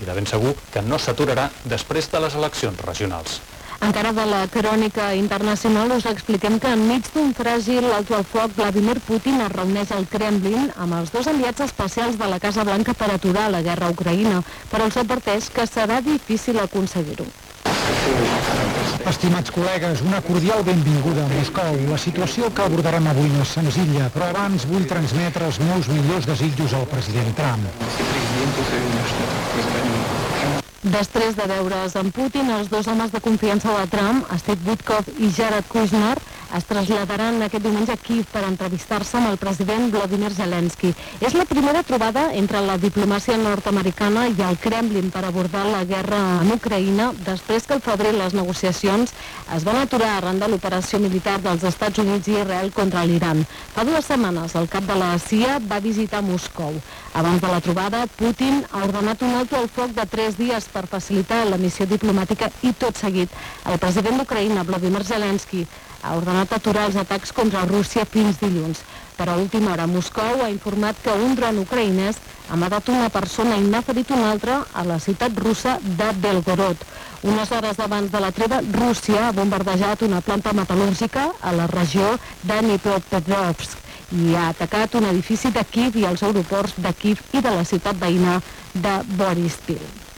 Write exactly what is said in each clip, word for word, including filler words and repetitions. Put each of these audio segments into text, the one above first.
i de ben segur que no s'aturarà després de les eleccions regionals. Encara de la crònica internacional us expliquem que enmig d'un fràgil alto el foc, Vladimir Putin es reuneix al Kremlin amb els dos enviats especials de la Casa Blanca per aturar la guerra a Ucraïna, però els adverteix que serà difícil aconseguir-ho. Estimats col·legues, una cordial benvinguda a Moscou. La situació que abordarem avui no és senzilla, però abans vull transmetre els meus millors desitjos al president Trump. Després de veure's amb Putin, els dos homes de confiança de Trump, Steve Witkoff i Jared Kushner, es traslladaran aquest diumenge a Kíev per entrevistar-se amb el president Volodymyr Zelensky. És la primera trobada entre la diplomàcia nord-americana i el Kremlin per abordar la guerra en Ucraïna, després que al febrer les negociacions es van aturar arran de l'operació militar dels Estats Units i Israel contra l'Iran. Fa dues setmanes, el cap de la C I A va visitar Moscou. Abans de la trobada, Putin ha ordenat un alto al foc de tres dies per facilitar la missió diplomàtica i, tot seguit, el president d'Ucraïna, Volodymyr Zelensky, ha ordenat aturar els atacs contra Rússia fins dilluns. Per a última hora, Moscou ha informat que un dron ucraïnès ha matat una persona i n'ha ferit una altra a la ciutat russa de Belgorod. Unes hores abans de la treva, Rússia ha bombardejat una planta metal·lúrgica a la regió de Dnipropetrovsk i ha atacat un edifici de Kíev i els aeroports de Kíev i de la ciutat veïna de Boryspil.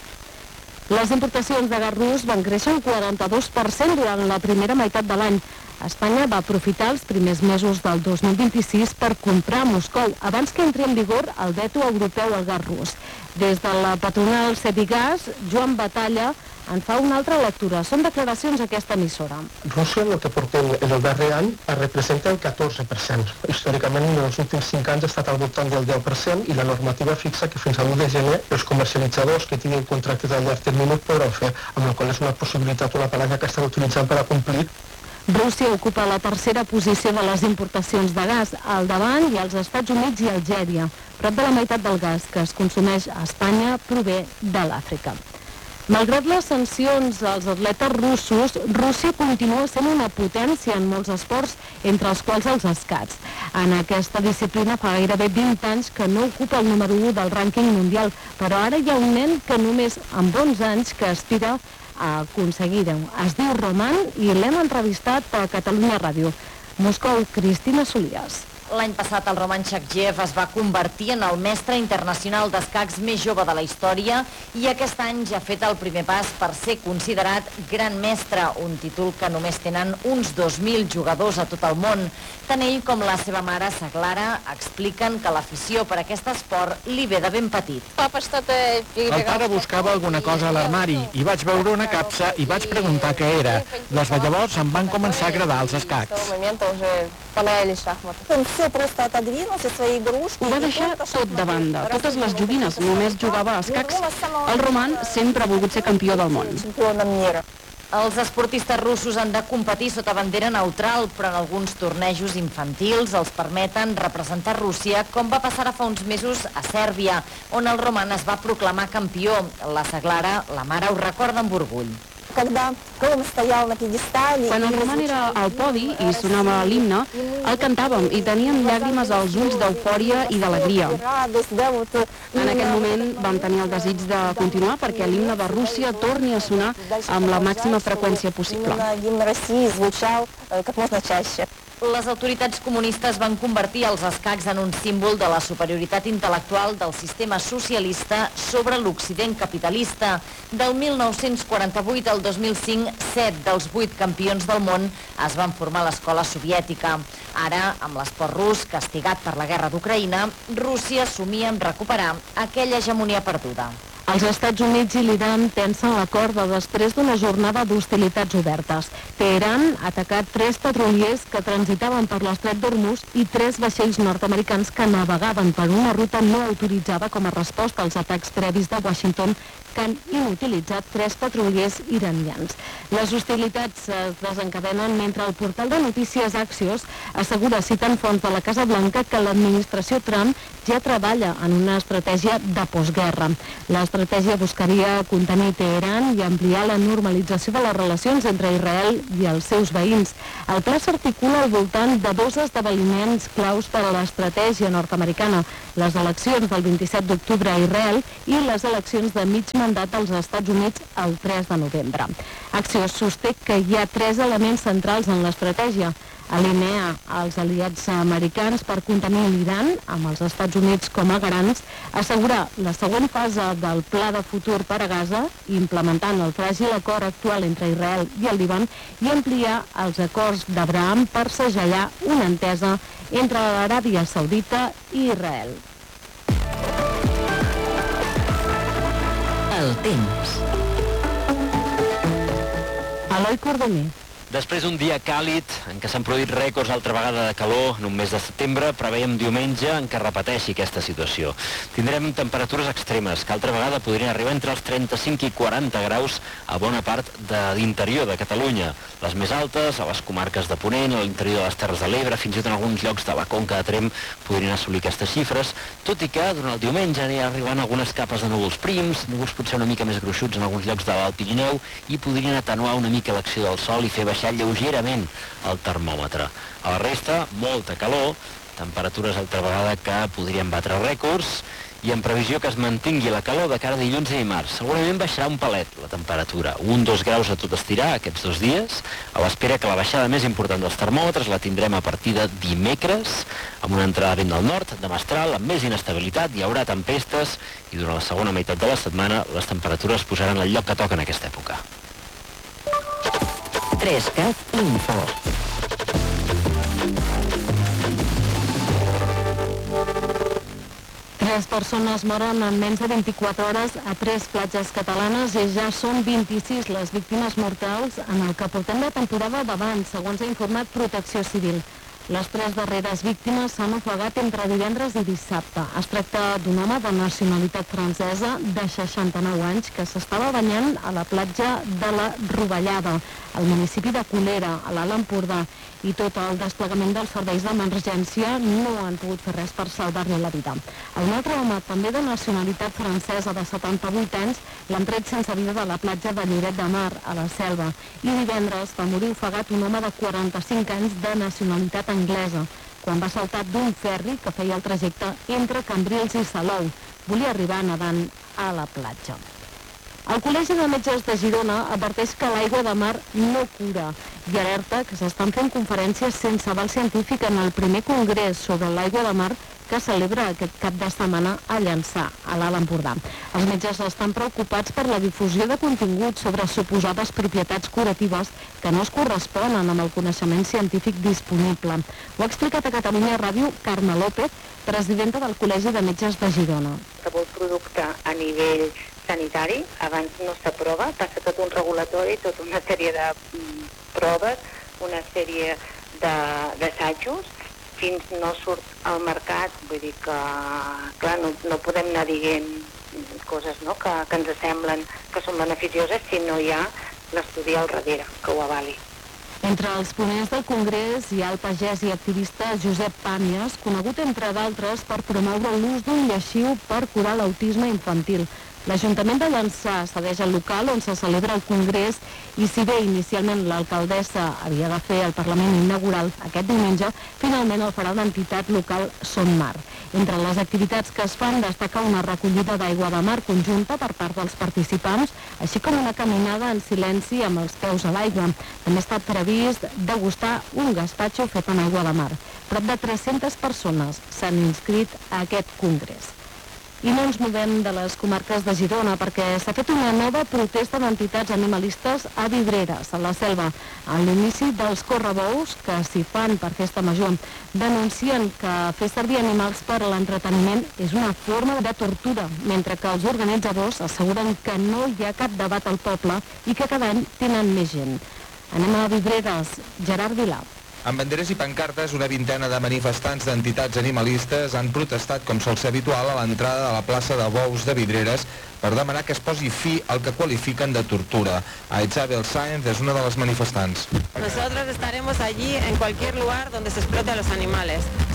Les importacions de gas rus van créixer un quaranta-dos per cent durant la primera meitat de l'any. Espanya va aprofitar els primers mesos del dos mil vint-i-sis per comprar a Moscou abans que entri en vigor el veto europeu al gas rus. Des de la patronal Cevigas, Joan Batalla en fa una altra lectura. Són declaracions a aquesta emissora. Rússia, en el que portem en el darrer any, representa el catorze per cent. Històricament, en els últims cinc anys ha estat al voltant del deu per cent i la normativa fixa que fins a l'u de gener els comercialitzadors que tinguin contractes a llarg termini ho podran fer, amb la qual és una possibilitat, una palanca que estan utilitzant per a complir. Rússia ocupa la tercera posició de les importacions de gas. Al davant hi ha els Estats Units i Algèria. Prop de la meitat del gas que es consumeix a Espanya prové de l'Àfrica. Malgrat les sancions als atletes russos, Rússia continua sent una potència en molts esports, entre els quals els escacs. En aquesta disciplina fa gairebé vint anys que no ocupa el número u del rànquing mundial, però ara hi ha un nen que només amb onze anys que aspira a aconseguir-ho. Es diu Roman i l'hem entrevistat per Catalunya Ràdio. Moscou, Cristina Solias. L'any passat el Roman Chakjev es va convertir en el mestre internacional d'escacs més jove de la història i aquest any ja ha fet el primer pas per ser considerat gran mestre, un títol que només tenen uns dos mil jugadors a tot el món. Tant ell com la seva mare, sa Clara, expliquen que l'afició per aquest esport li ve de ben petit. El pare buscava alguna cosa a l'armari i vaig veure una capsa i vaig preguntar què era. Des de llavors em van començar a agradar els escacs. Ho va deixar tot de banda, totes les joguines, només jugava a escacs. El Roman sempre ha volgut ser campió del món. Els esportistes russos han de competir sota bandera neutral, però en alguns tornejos infantils els permeten representar Rússia, com va passar fa uns mesos a Sèrbia, on el Roman es va proclamar campió. La Saglara, la mare, ho recorda amb orgull. Quan el Roman era al podi i sonava l'himne, el cantàvem i teníem llàgrimes als ulls d'eufòria i d'alegria. En aquell moment vam tenir el desig de continuar perquè l'himne de Rússia torni a sonar amb la màxima freqüència possible. Les autoritats comunistes van convertir els escacs en un símbol de la superioritat intel·lectual del sistema socialista sobre l'Occident capitalista. Del mil nou-cents quaranta-vuit al dos mil cinc, set dels vuit campions del món es van formar a l'escola soviètica. Ara, amb l'esport rus castigat per la guerra d'Ucraïna, Rússia somia en recuperar aquella hegemonia perduda. Els Estats Units i l'Iran tensen la corda després d'una jornada d'hostilitats obertes. Teheran ha atacat tres petroliers que transitaven per l'estret d'Hormuz i tres vaixells nord-americans que navegaven per una ruta no autoritzada com a resposta als atacs previs de Washington que han inutilitzat tres petroliers iranians. Les hostilitats es desencadenen mentre el portal de notícies Axios assegura, citant fonts de la Casa Blanca, que l'administració Trump ja treballa en una estratègia de postguerra. Les l'estratègia buscaria contenir Teheran i ampliar la normalització de les relacions entre Israel i els seus veïns. El pla s'articula al voltant de dos esdeveniments claus per a l'estratègia nord-americana, les eleccions del vint-i-set d'octubre a Israel i les eleccions de mig mandat als Estats Units el tres de novembre. Axios sosté que hi ha tres elements centrals en l'estratègia. Alinea els aliats americans per contenir l'Iran, amb els Estats Units com a garants, assegurar la següent fase del pla de futur per a Gaza, implementant el fràgil acord actual entre Israel i el Líban, i ampliar els acords d'Abraham per segellar una entesa entre l'Aràbia Saudita i Israel. El temps. Eloi Cordomer. Després d'un dia càlid, en què s'han produït rècords altra vegada de calor en un mes de setembre, preveiem diumenge en què repeteixi aquesta situació. Tindrem temperatures extremes, que altra vegada podrien arribar entre els trenta-cinc i quaranta graus a bona part de l'interior de Catalunya. Les més altes, a les comarques de Ponent, a l'interior de les Terres de l'Ebre, fins i tot en alguns llocs de la Conca de Tremp podrien assolir aquestes xifres, tot i que durant el diumenge aniran arribant algunes capes de núvols prims, núvols potser una mica més gruixuts en alguns llocs de l'Alt Pirineu, i podrien atenuar una mica l'acció del sol i fer baixar lleugerament el termòmetre. A la resta, molta calor, temperatures altra vegada que podrien batre rècords, i en previsió que es mantingui la calor de cara a dilluns i dimarts. Segurament baixarà un palet la temperatura, un dos graus a tot estirar aquests dos dies, a l'espera que la baixada més important dels termòmetres la tindrem a partir de dimecres, amb una entrada de vent del nord, de mestral, amb més inestabilitat, hi haurà tempestes, i durant la segona meitat de la setmana les temperatures posaran el lloc que toca en aquesta època. tres cat Info. Tres persones moren en menys de vint-i-quatre hores a tres platges catalanes i ja són vint-i-sis les víctimes mortals en el que portem la temporada d'abans, segons ha informat Protecció Civil. Les tres darreres víctimes s'han ofegat entre divendres i dissabte. Es tracta d'un home de nacionalitat francesa de seixanta-nou anys que s'estava banyant a la platja de la Rovellada, al municipi de Colera, a l'Alt Empordà, i tot el desplegament dels serveis d'emergència no han pogut fer res per salvar-li la vida. Un altre home, també de nacionalitat francesa de setanta-vuit anys, l'han tret sense vida de la platja de Lloret de Mar, a la Selva, i divendres va morir ofegat un home de quaranta-cinc anys de nacionalitat anglesa, quan va saltar d'un ferri que feia el trajecte entre Cambrils i Salou. Volia arribar nedant a la platja. El Col·legi de Metges de Girona adverteix que l'aigua de mar no cura i alerta que s'estan fent conferències sense aval científic en el primer congrés sobre l'aigua de mar que celebra aquest cap de setmana a Llançà, a l'Alt Empordà. Els metges estan preocupats per la difusió de continguts sobre suposades propietats curatives que no es corresponen amb el coneixement científic disponible. Ho ha explicat a Catalunya Ràdio Carme López, presidenta del Col·legi de Metges de Girona. Qualsevol producte a nivell sanitari abans no s'aprova, passa tot un regulatori, tota una sèrie de proves, una sèrie d'assajos, fins no surt al mercat. Vull dir que, clar, no, no podem anar dient coses, no?, que, que ens semblen que són beneficioses si no hi ha l'estudi al darrere que ho avali. Entre els ponents del Congrés hi ha el pagès i activista Josep Pàmies, conegut entre d'altres per promoure l'ús d'un lleixiu per curar l'autisme infantil. L'Ajuntament de Llançà cedeix el local on se celebra el Congrés i si bé inicialment l'alcaldessa havia de fer el Parlament inaugural aquest diumenge, finalment el farà l'entitat local Son Mar. Entre les activitats que es fan destaca una recollida d'aigua de mar conjunta per part dels participants, així com una caminada en silenci amb els peus a l'aigua. També ha estat previst degustar un gaspatxo fet en aigua de mar. Prop de tres-centes persones s'han inscrit a aquest congrés. I no ens movem de les comarques de Girona perquè s'ha fet una nova protesta d'entitats animalistes a Vidreres, a la Selva, a l'inici dels correbous que s'hi fan per festa major. Denuncien que fer servir animals per a l'entreteniment és una forma de tortura, mentre que els organitzadors asseguren que no hi ha cap debat al poble i que cada any tenen més gent. Anem a Vidreres. Gerard Vilà. Amb banderes i pancartes, una vintena de manifestants d'entitats animalistes han protestat, com sol ser habitual, a l'entrada de la plaça de Bous de Vidreres per demanar que es posi fi al que qualifiquen de tortura. Isabel Sáenz és una de les manifestants. Nosotros estaremos allí en cualquier lugar donde se explote a los animales,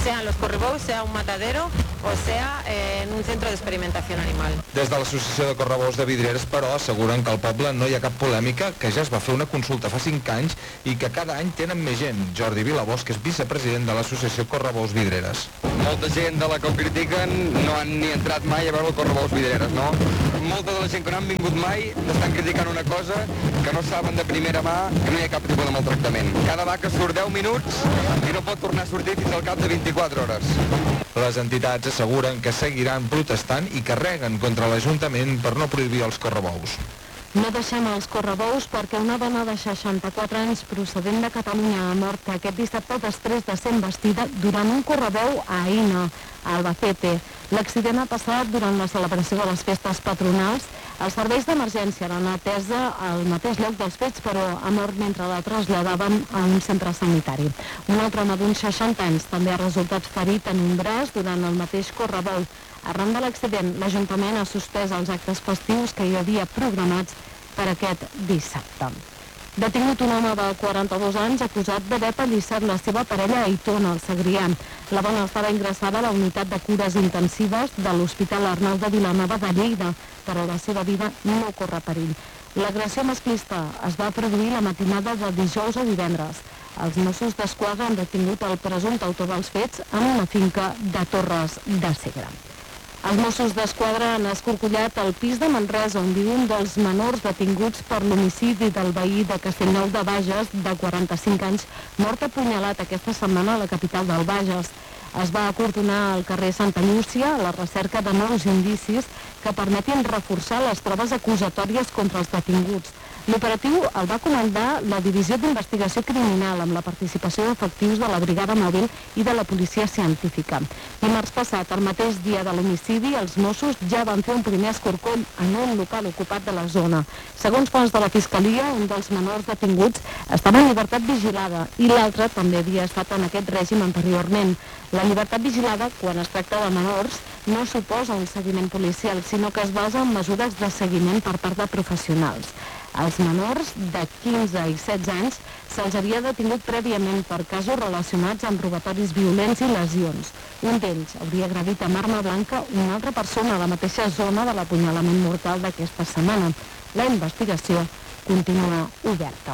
sea en los correbous, sea un matadero o sea en un centro de experimentación animal. Des de l'Associació de Correbous de Vidreres, però, asseguren que al poble no hi ha cap polèmica, que ja es va fer una consulta fa cinc anys i que cada any tenen més gent. Jordi Vilabosch és vicepresident de l'Associació Correbous Vidreres. Molta gent de la que ho critiquen no han ni entrat mai a veure el Correbous Vidreres, no? Molta de la gent que no han vingut mai estan criticant una cosa que no saben de primera mà que no hi ha cap tipus de maltractament. Cada vaca surt deu minuts i no pot tornar a sortir fins al cap de vint-i-quatre hores. Les entitats asseguren que seguiran protestant i carreguen contra l'Ajuntament per no prohibir els correbous. No deixem els correbous perquè una dona de seixanta-quatre anys procedent de Catalunya ha mort aquest dissabte després de ser embestida durant un correbou a Aïna, a Albacete. L'accident ha passat durant la celebració de les festes patronals. Els serveis d'emergència l'han atesa al mateix lloc dels fets, però ha mort mentre la traslladaven a un centre sanitari. Un altre home d'uns seixanta anys també ha resultat ferit en un braç durant el mateix correbou. Arran de l'accident, l'Ajuntament ha suspès els actes festius que hi havia programats per aquest dissabte. Detingut un home de quaranta-dos anys acusat d'haver pallissat la seva parella a Aitona, al Segrià. La dona estava ingressada a la unitat de cures intensives de l'Hospital Arnau de Vilanova de Lleida, però la seva vida no corre perill. L'agressió masclista es va produir la matinada de dijous a divendres. Els Mossos d'Esquadra han detingut el presumpte autor dels fets en una finca de Torres de Segre. Els Mossos d'Esquadra han escorcollat el pis de Manresa, on viu un dels menors detinguts per l'homicidi del veí de Castellnou de Bages, de quaranta-cinc anys, mort apunyalat aquesta setmana a la capital del Bages. Es va acordonar al carrer Santa Llúcia a la recerca de nous indicis que permetin reforçar les proves acusatòries contra els detinguts. L'operatiu el va comandar la Divisió d'Investigació Criminal amb la participació d'efectius de la Brigada Mòbil i de la Policia Científica. Dimarts passat, el mateix dia de l'homicidi, els Mossos ja van fer un primer escorcoll en un local ocupat de la zona. Segons fonts de la Fiscalia, un dels menors detinguts estava en llibertat vigilada i l'altre també havia estat en aquest règim anteriorment. La llibertat vigilada, quan es tracta de menors, no suposa un seguiment policial, sinó que es basa en mesures de seguiment per part de professionals. Als menors de quinze i setze anys se'ls havia detingut prèviament per casos relacionats amb robatoris violents i lesions. Un d'ells hauria agredit amb arma blanca una altra persona a la mateixa zona de l'apunyalament mortal d'aquesta setmana. La investigació continua oberta.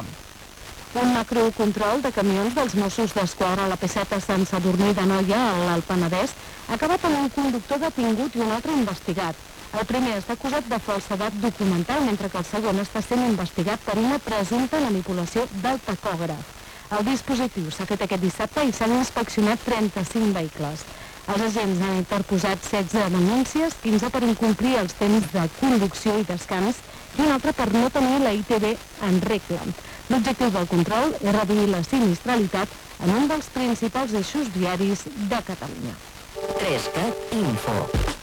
Un macrocontrol de camions dels Mossos d'Esquadra a la P set a Sant Sadurní d'Anoia, a l'Alt Penedès, ha acabat amb un conductor detingut i un altre investigat. El primer està acusat de falsedat documental, mentre que el segon està sent investigat per una presumpta manipulació del tacògraf. El dispositiu s'ha fet aquest dissabte i s'han inspeccionat trenta-cinc vehicles. Els agents han interposat setze denúncies, quinze per incomplir els temps de conducció i descans i un altre per no tenir la I T V en regla. L'objectiu del control és reduir la sinistralitat en un dels principals eixos viaris de Catalunya. tres cat Info.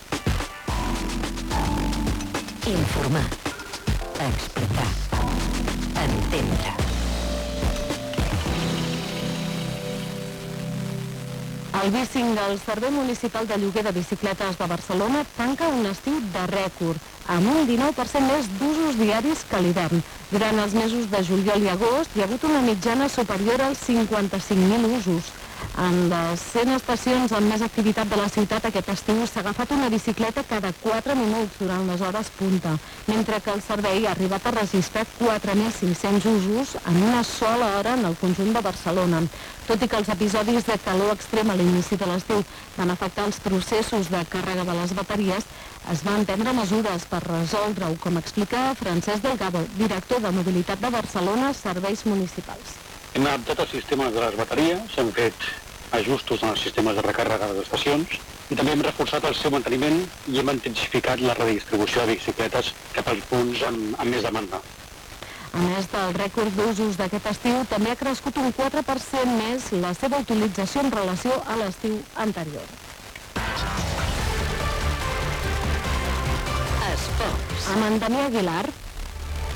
Informar, explicar, entendre. El bicing del Servei Municipal de Lloguer de Bicicletes de Barcelona tanca un estiu de rècord, amb un dinou per cent més d'usos diaris que l'hivern. Durant els mesos de juliol i agost hi ha hagut una mitjana superior als cinquanta-cinc mil usos. En les cent estacions amb més activitat de la ciutat aquest estiu s'ha agafat una bicicleta cada quatre minuts durant les hores punta, mentre que el servei ha arribat a registrar quatre mil cinc-cents usos en una sola hora en el conjunt de Barcelona. Tot i que els episodis de calor extrem a l'inici de l'estiu van afectar els processos de càrrega de les bateries, es van prendre mesures per resoldre-ho, com explica Francesc Delgado, director de Mobilitat de Barcelona, Serveis Municipals. Hem adaptat el sistema de les bateries, hem fet ajustos en els sistemes de recàrrega de les estacions i també hem reforçat el seu manteniment i hem intensificat la redistribució de bicicletes cap als punts amb, amb més demanda. A més del rècord d'usos d'aquest estiu, també ha crescut un quatre per cent més la seva utilització en relació a l'estiu anterior. Esports. Amb en Damià Aguilar.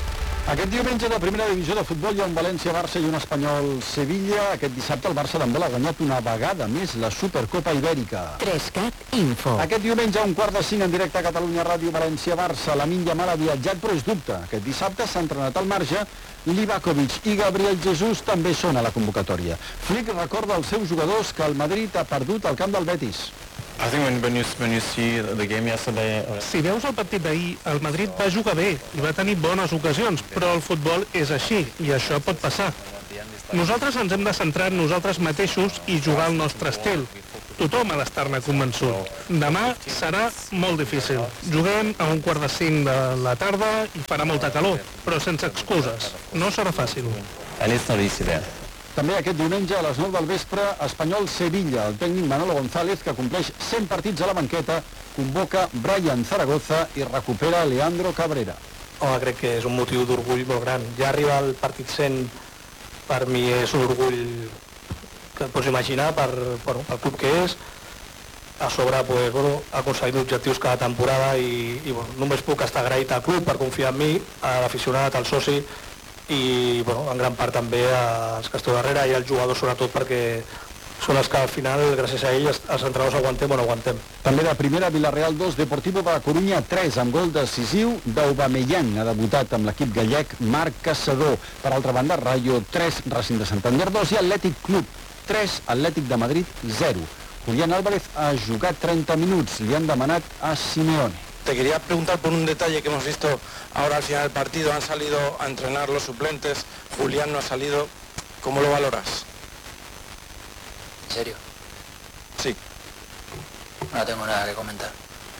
Aquest diumenge de primera divisió de futbol hi ha un València-Barça i un Espanyol-Sevilla. Aquest dissabte el Barça d'handbol ha guanyat una vegada més la Supercopa Ibèrica. Trescat Info. Aquest diumenge a un quart de cinc en directe a Catalunya Ràdio València-Barça. Lamine Yamal ha viatjat però és dubte. Aquest dissabte s'ha entrenat al marge. Livakovic i Gabriel Jesús també són a la convocatòria. Flick recorda als seus jugadors que el Madrid ha perdut el camp del Betis. I think when, when, you, when you see the game yesterday... Si veus el partit d'ahir, el Madrid va jugar bé i va tenir bones ocasions, però el futbol és així i això pot passar. Nosaltres ens hem de centrar en nosaltres mateixos i jugar al nostre estil. Tothom ha d'estar-ne convençut. Demà serà molt difícil. Juguem a un quart de cinc de la tarda i farà molta calor, però sense excuses. No serà fàcil. And it's not easy there. També aquest diumenge a les nou del vespre, Espanyol-Sevilla. El tècnic Manolo González, que compleix cent partits a la banqueta, convoca Brian Zaragoza i recupera Leandro Cabrera. Home, crec que és un motiu d'orgull molt gran. Ja arribar al partit cent per mi és un orgull que et pots imaginar per, per el club que és. A sobre pues, bueno, ha aconseguit objectius cada temporada i, i bueno, només puc estar agraït al club per confiar en mi, a l'aficionat, al soci, i bueno, en gran part també als que esteu darrere i als jugadors sobretot perquè són els que al final, gràcies a ells, els entrenadors aguantem o no aguantem. També de primera, Villarreal dos, Deportivo de la Corunya tres, amb gol decisiu d'Aubameyang. Ha debutat amb l'equip gallec Marc Caçador. Per altra banda, Rayo tres, Racing de Santander dos i Atlètic Club tres, Atlètic de Madrid zero. Julián Álvarez ha jugat treinta minuts, li han demanat a Simeone. Te quería preguntar por un detalle que hemos visto ahora al final del partido. Han salido a entrenar los suplentes, Julián no ha salido. ¿Cómo lo valoras? ¿En serio? Sí. No tengo nada que comentar.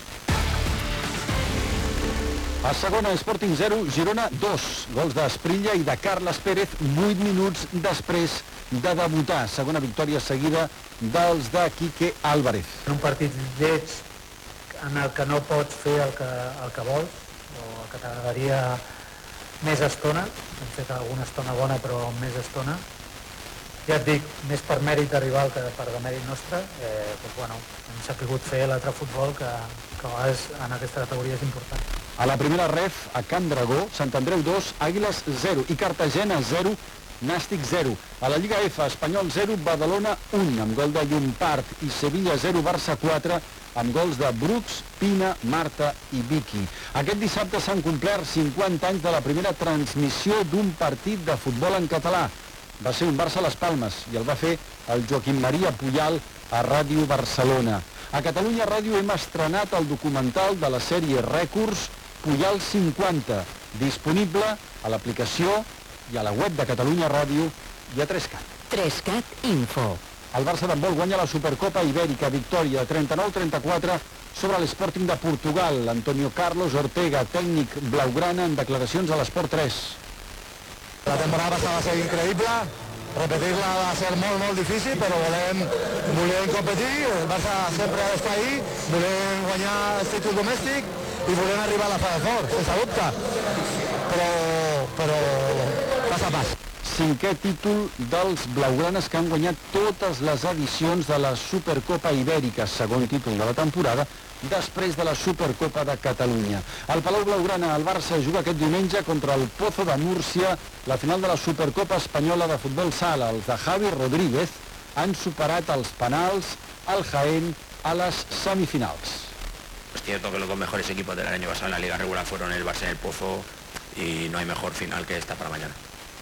A segona, Sporting zero, Girona dos. Gols d'Esprilla i de Carles Pérez vuit minuts després de debutar. Segona victòria seguida dels de Quique Álvarez. En un partit lleig en el que no pots fer el que, el que vols o el que t'agradaria més estona. Hem fet alguna estona bona però més estona. Ja et dic, més per mèrit de rival que per de mèrit nostre. Eh, doncs, bueno, hem sapigut fer l'altre futbol que, que a vegades en aquesta categoria és important. A la primera ref, a Can Dragó, Sant Andreu dos, Àguiles zero i Cartagena zero, Nàstic zero. A la Lliga F, Espanyol zero, Badalona un, amb gol de Llompart, i Sevilla zero, Barça quatre, amb gols de Brooks, Pina, Marta i Vicky. Aquest dissabte s'han complert cinquanta anys de la primera transmissió d'un partit de futbol en català. Va ser un Barça a les Palmes i el va fer el Joaquim Maria Puyal a Ràdio Barcelona. A Catalunya Ràdio hem estrenat el documental de la sèrie Rècords Puyal cinquanta, disponible a l'aplicació i a la web de Catalunya Ràdio i a Trescat. Trescat Info. El Barça d'handbol guanya la Supercopa Ibèrica, victòria trenta-nou a trenta-quatre sobre l'Sporting de Portugal. Antonio Carlos Ortega, tècnic blaugrana, en declaracions a l'Esport tres. La temporada passada va ser increïble, repetir-la va ser molt, molt difícil, però volem, volem competir, el Barça sempre ha d'estar ahí, volem guanyar el títol domèstic i volem arribar a la Final Four, sense dubte, però, però pas a pas. Cinquè títol dels blaugranes que han guanyat totes les edicions de la Supercopa Ibèrica, segon títol de la temporada, després de la Supercopa de Catalunya. Al Palau Blaugrana, el Barça juga aquest diumenge contra el Pozo de Múrcia, la final de la Supercopa Espanyola de Futbol Sala. Els de Javi Rodríguez han superat els penals al Jaén a les semifinals. Es cierto que los dos mejores equipos del año pasado en la Liga Regular fueron el Barça y el Pozo, y no hay mejor final que esta para mañana.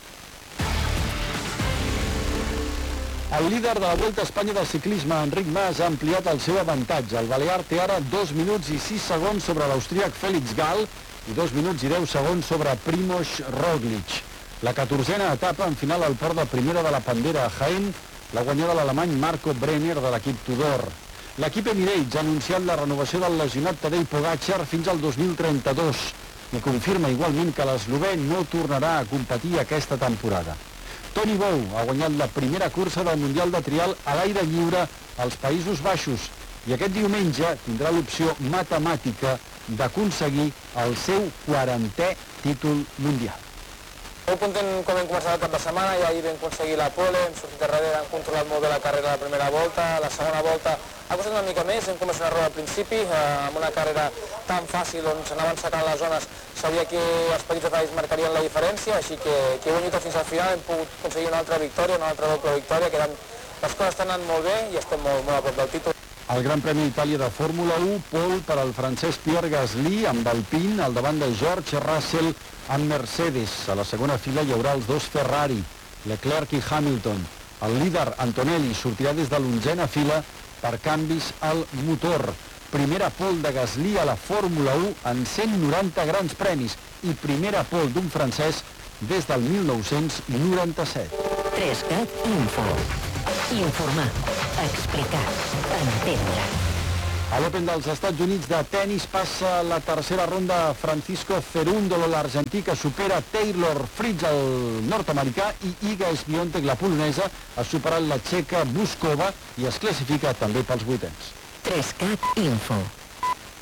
El líder de la Vuelta a Espanya del ciclisme, Enric Mas, ha ampliat el seu avantatge. El balear té ara dos minuts i sis segons sobre l'austríac Félix Gall i dos minuts i deu segons sobre Primož Roglič. La catorzena etapa en final al port de Primera de la Pandera a Jaén l'ha guanyada l'alemany Marco Brenner de l'equip Tudor. L'equip Emirates ha anunciat la renovació del lesionat Tadej Pogačar fins al dos mil trenta-dos i confirma igualment que l'eslovè no tornarà a competir aquesta temporada. Toni Bou ha guanyat la primera cursa del Mundial de Trial a l'aire lliure als Països Baixos i aquest diumenge tindrà l'opció matemàtica d'aconseguir el seu quarantè títol mundial. Molt content com hem començat el cap de setmana i ahir vam aconseguir la pole, hem sortit darrere, hem controlat molt bé la carrera de la primera volta, la segona volta ha costat una mica més, hem comès un error al principi, eh, amb una carrera tan fàcil on s'anaven sacant les zones, sabia que els petits detalls marcarien la diferència, així que, que he lluitat fins al final, hem pogut aconseguir una altra victòria, una altra doble victòria, que eren, les coses estan anant molt bé i estem molt, molt a prop del títol. El Gran Premi d'Itàlia de Fórmula u, pole per al francès Pierre Gasly amb Alpine al davant de George Russell amb Mercedes. A la segona fila hi haurà els dos Ferrari, Leclerc i Hamilton. El líder Antonelli sortirà des de l'onzena fila per canvis al motor. Primera pole de Gasly a la Fórmula u en cent noranta grans premis i primera pole d'un francès des del mil nou-cents noranta-set. tres-cat Info. Informar, explicar, entendre. A l'Open dels Estats Units de tennis passa la tercera ronda Francisco Cerúndolo, l'argentí, que supera Taylor Fritz, el nord-americà, i Iga Świątek, la polonesa, ha superat la txeca Buskova i es classifica també pels vuitens. tres-cat Info.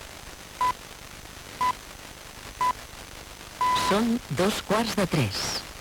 Són dos quarts de tres.